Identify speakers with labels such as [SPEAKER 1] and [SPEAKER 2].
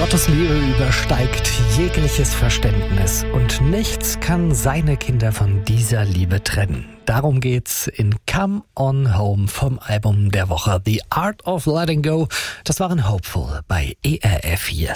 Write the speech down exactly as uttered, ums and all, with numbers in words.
[SPEAKER 1] Gottes Liebe übersteigt jegliches Verständnis und nichts kann seine Kinder von dieser Liebe trennen. Darum geht's in Come On Home vom Album der Woche The Art of Letting Go. Das waren Hopeful bei E R F vier.